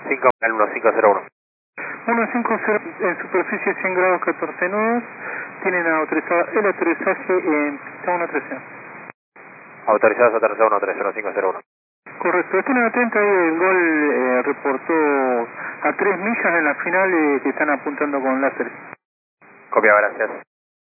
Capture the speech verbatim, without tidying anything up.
cinco, al uno cinco cero uno. uno cinco cero en superficie cien grados catorce nudos, tienen autorizado el aterrizaje en pista uno trece. Autorizados a aterrizar uno tres cero cinco cero uno. Correcto, estén atentos, ahí el gol eh, reportó a tres millas en la final eh, que están apuntando con láser. Copia, gracias.